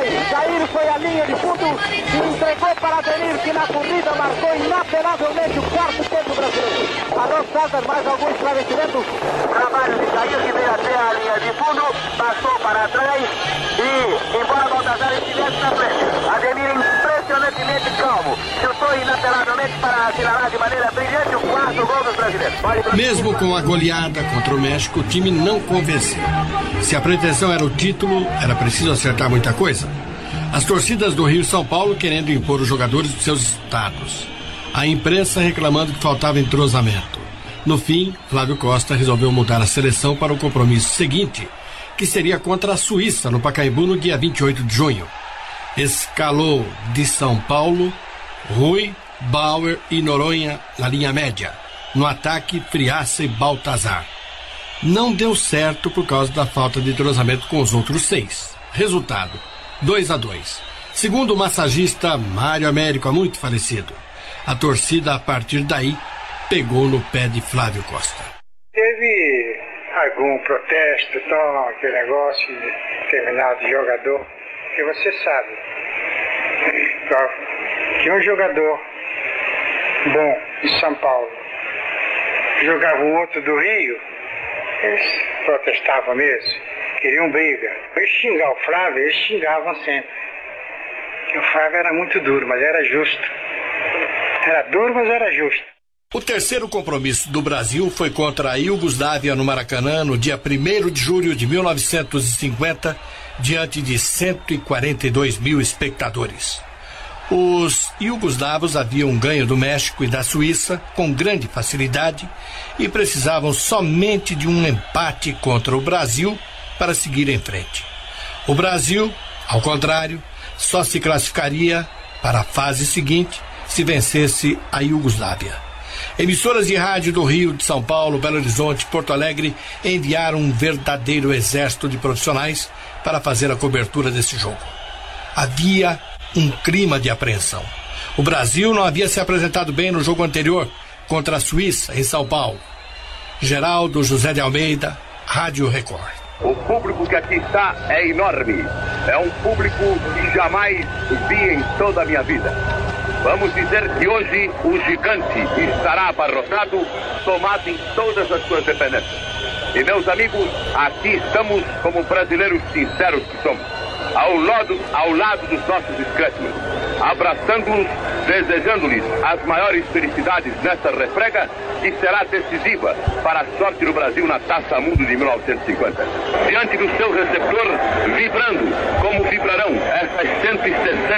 Jair foi à linha de fundo e entregou para Ademir, que na corrida marcou inapelavelmente o quarto tempo brasileiro. Alô, César, mais algum esclarecimento? Trabalho de Jair, que veio até a linha de fundo, passou para trás e, embora Baltazar estivesse na frente, Ademir impressionantemente calmo, chutou inapelavelmente para assinalar de maneira brilhante o quarto gol dos brasileiros. Mesmo com a goleada contra o México, o time não convenceu. Se a pretensão era o título, era preciso acertar muita coisa. As torcidas do Rio e São Paulo querendo impor os jogadores dos seus estados. A imprensa reclamando que faltava entrosamento. No fim, Flávio Costa resolveu mudar a seleção para o compromisso seguinte, que seria contra a Suíça, no Pacaembu, no dia 28 de junho. Escalou de São Paulo Rui, Bauer e Noronha na linha média. No ataque, Friaça e Baltazar. Não deu certo por causa da falta de entrosamento com os outros 6. Resultado, 2-2. Segundo o massagista Mário Américo, há muito falecido, a torcida, a partir daí, pegou no pé de Flávio Costa. Teve algum protesto, aquele negócio de determinado jogador, que você sabe que um jogador bom de São Paulo jogava um outro do Rio, eles protestavam mesmo, queriam briga. Eles xingar o Flávio, eles xingavam sempre. Que o Flávio era muito duro, mas era justo. Era duro, mas era justo. O terceiro compromisso do Brasil foi contra a Iugoslávia no Maracanã, no dia 1º de julho de 1950, diante de 142 mil espectadores. Os iugoslavos haviam ganho do México e da Suíça com grande facilidade e precisavam somente de um empate contra o Brasil para seguir em frente. O Brasil, ao contrário, só se classificaria para a fase seguinte se vencesse a Iugoslávia. Emissoras de rádio do Rio, de São Paulo, Belo Horizonte, Porto Alegre enviaram um verdadeiro exército de profissionais para fazer a cobertura desse jogo. Havia um clima de apreensão. O Brasil não havia se apresentado bem no jogo anterior contra a Suíça, em São Paulo. Geraldo José de Almeida, Rádio Record. O público que aqui está é enorme. É um público que jamais vi em toda a minha vida. Vamos dizer que hoje o gigante estará abarrotado, tomado em todas as suas dependências. E, meus amigos, aqui estamos como brasileiros sinceros que somos, ao lado dos nossos excrétimos, abraçando-os, desejando-lhes as maiores felicidades nesta refrega que será decisiva para a sorte do Brasil na Taça Mundo de 1950. Diante do seu receptor, vibrando como vibrarão essas 160